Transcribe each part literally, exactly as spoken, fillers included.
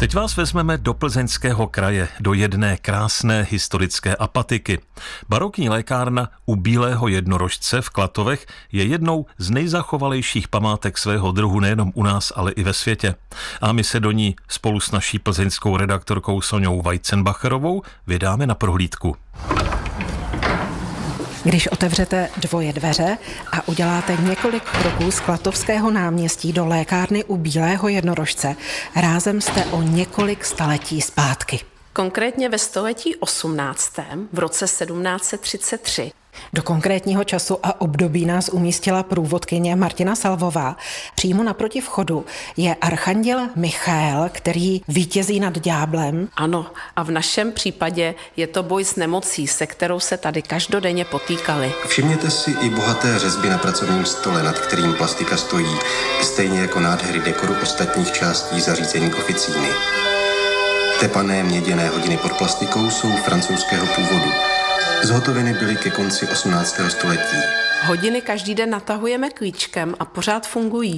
Teď vás vezmeme do Plzeňského kraje, do jedné krásné historické apatiky. Barokní lékárna u Bílého jednorožce v Klatovech je jednou z nejzachovalejších památek svého druhu nejenom u nás, ale i ve světě. A my se do ní spolu s naší plzeňskou redaktorkou Soňou Weizenbacherovou vydáme na prohlídku. Když otevřete dvoje dveře a uděláte několik kroků z Klatovského náměstí do lékárny u Bílého jednorožce, rázem jste o několik staletí zpátky. Konkrétně ve století osmnáctém v roce sedmnáct set třicet tři. Do konkrétního času a období nás umístila průvodkyně Martina Salvová. Přímo naproti vchodu je archanděl Michael, který vítězí nad ďáblem. Ano, a v našem případě je to boj s nemocí, se kterou se tady každodenně potýkali. Všimněte si i bohaté řezby na pracovním stole, nad kterým plastika stojí, stejně jako nádhery dekoru ostatních částí zařízení oficíny. Tepané měděné hodiny pod plastikou jsou francouzského původu. Zhotoveny byly ke konci osmnáctého století. Hodiny každý den natahujeme klíčkem a pořád fungují.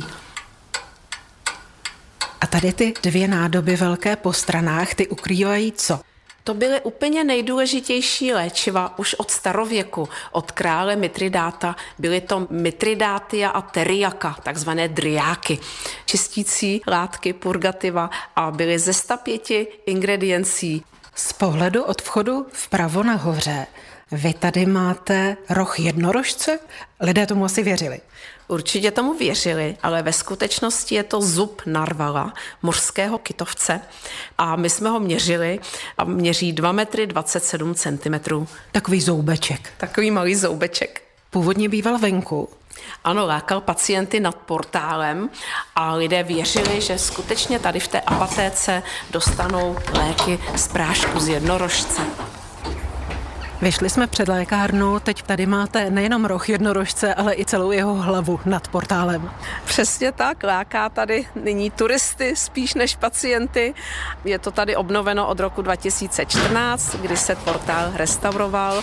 A tady ty dvě nádoby velké po stranách, ty ukrývají co? To byly úplně nejdůležitější léčiva už od starověku, od krále Mitridáta. Byly to Mitridátia a teriaka, takzvané driáky, čistící látky, purgativa a byly ze sta pěti ingrediencí. Z pohledu od vchodu vpravo nahoře vy tady máte roh jednorožce? Lidé tomu asi věřili. Určitě tomu věřili, ale ve skutečnosti je to zub narvala, mořského kytovce, a my jsme ho měřili a měří dva metry dvacet sedm centimetrů. Takový zoubeček. Takový malý zoubeček. Původně býval venku. Ano, lákal pacienty nad portálem a lidé věřili, že skutečně tady v té apatéce dostanou léky z prášku z jednorožce. Vyšli jsme před lékárnou, teď tady máte nejenom roh jednorožce, ale i celou jeho hlavu nad portálem. Přesně tak, láká tady nyní turisty spíš než pacienty. Je to tady obnoveno od roku dva tisíce čtrnáct, kdy se portál restauroval.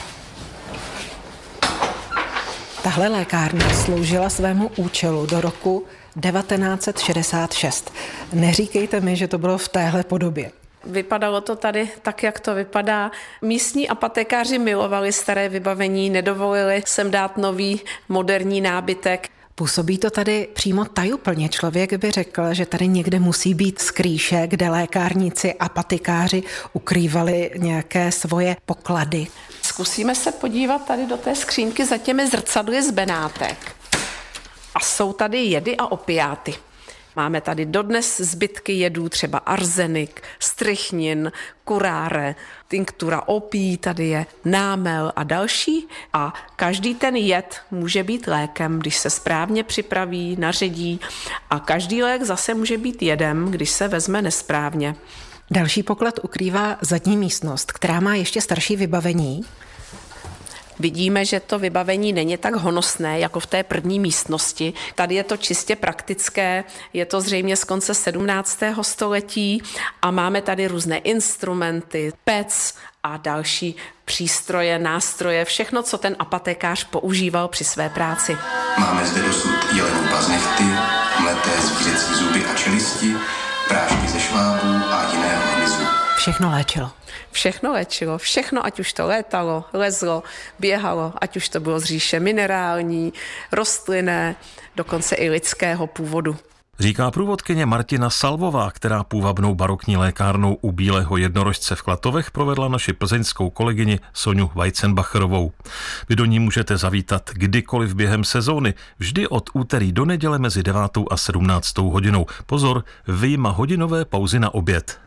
Tahle lékárna sloužila svému účelu do roku devatenáct set šedesát šest. Neříkejte mi, že to bylo v téhle podobě. Vypadalo to tady tak, jak to vypadá. Místní apotekáři milovali staré vybavení, nedovolili sem dát nový moderní nábytek. Působí to tady přímo tajuplně. Člověk by řekl, že tady někde musí být skrýše, kde lékárníci a apotekáři ukrývali nějaké svoje poklady. Zkusíme se podívat tady do té skřínky za těmi zrcadly z Benátek. A jsou tady jedy a opiáty. Máme tady dodnes zbytky jedů, třeba arzenik, strychnin, kuráre, tinktura opí, tady je námel a další. A každý ten jed může být lékem, když se správně připraví, naředí, a každý lék zase může být jedem, když se vezme nesprávně. Další poklad ukrývá zadní místnost, která má ještě starší vybavení. Vidíme, že to vybavení není tak honosné jako v té první místnosti. Tady je to čistě praktické, je to zřejmě z konce sedmnáctého století a máme tady různé instrumenty, pec a další přístroje, nástroje, všechno, co ten apotekář používal při své práci. Máme zde dosud jelení pazněchty, mleté zvířecí zuby a čelisti, prášky ze švábů a jiného hmyzu. Všechno léčilo. Všechno léčilo, všechno, ať už to létalo, lezlo, běhalo, ať už to bylo z říše minerální, rostlinné, dokonce i lidského původu. Říká průvodkyně Martina Salvová, která půvabnou barokní lékárnou u Bílého jednorožce v Klatovech provedla naši plzeňskou kolegyni Soňu Weizenbacherovou. Vy do ní můžete zavítat kdykoliv během sezóny, vždy od úterý do neděle mezi devátou a sedmnáctou hodinou. Pozor, vyjma hodinové pauzy na oběd.